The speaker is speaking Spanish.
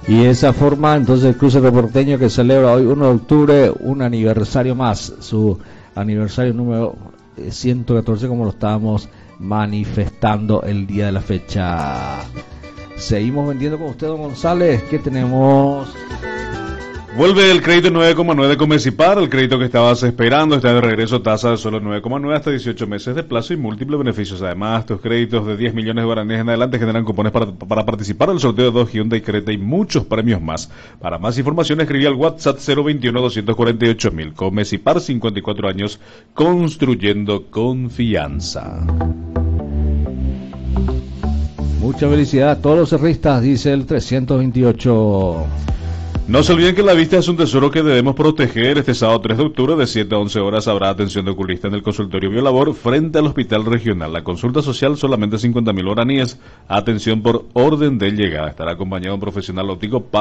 Y de esa forma, entonces, el crucero porteño que celebra hoy 1 de octubre un aniversario más, su aniversario número 114, como lo estábamos manifestando el día de la fecha. Seguimos vendiendo con usted, don González. ¿Qué tenemos? Vuelve el crédito 9,9 de Comecipar, el crédito que estabas esperando, está de regreso, tasa de solo 9,9 hasta 18 meses de plazo y múltiples beneficios. Además, tus créditos de 10 millones de guaraníes en adelante generan cupones para participar del sorteo de 2 Hyundai Creta y muchos premios más. Para más información, escribí al WhatsApp 021-248.000. Comecipar, 54 años, construyendo confianza. Mucha felicidad a todos los cerristas, dice el 328. No se olviden que la vista es un tesoro que debemos proteger. Este sábado 3 de octubre de 7 a 11 horas habrá atención de oculista en el consultorio Biolabor frente al Hospital Regional. La consulta social solamente 50.000 guaraníes. Atención por orden de llegada. Estará acompañado de un profesional óptico